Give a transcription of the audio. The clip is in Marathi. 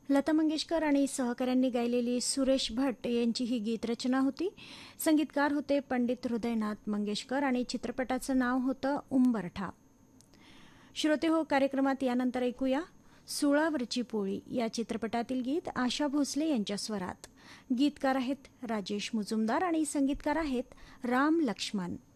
लता मंगेशकर आणि सहकाऱ्यांनी गायलेली सुरेश भट यांची ही गीतरचना होती. संगीतकार होते पंडित हृदयनाथ मंगेशकर आणि चित्रपटाचं नाव होतं उंबरठा. श्रोते हो, कार्यक्रमात यानंतर ऐकूया सुळावरची पोळी या चित्रपटातील गीत आशा भोसले यांच्या स्वरात. गीतकार आहेत राजेश मुजुमदार आणि संगीतकार आहेत राम लक्ष्मण.